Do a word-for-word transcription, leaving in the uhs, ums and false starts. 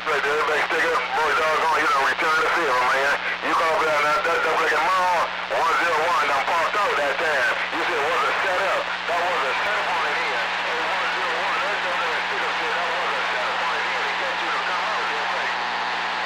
Like, everybody stick up, boy, doggone, you know, return the favor, man. You call for that